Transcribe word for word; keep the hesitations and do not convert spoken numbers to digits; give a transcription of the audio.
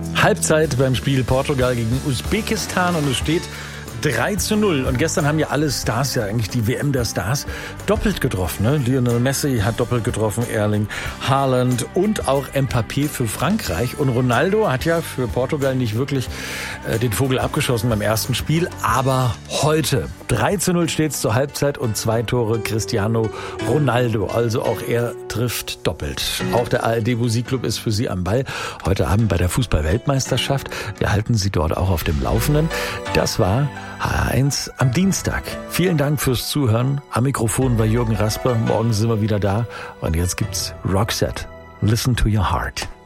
Halbzeit beim Spiel Portugal gegen Usbekistan und es steht drei zu null. Und gestern haben ja alle Stars, ja eigentlich die W M der Stars, doppelt getroffen. Ne? Lionel Messi hat doppelt getroffen, Erling Haaland und auch Mbappé für Frankreich. Und Ronaldo hat ja für Portugal nicht wirklich äh, den Vogel abgeschossen beim ersten Spiel. Aber heute drei zu null steht es zur Halbzeit und zwei Tore Cristiano Ronaldo. Also auch er trifft doppelt. Auch der A R D Musikclub ist für Sie am Ball. Heute Abend bei der Fußball-Weltmeisterschaft. Wir halten Sie dort auch auf dem Laufenden. Das war H R eins am Dienstag. Vielen Dank fürs Zuhören. Am Mikrofon war Jürgen Rasper. Morgen sind wir wieder da. Und jetzt gibt's Roxette. Listen to your heart.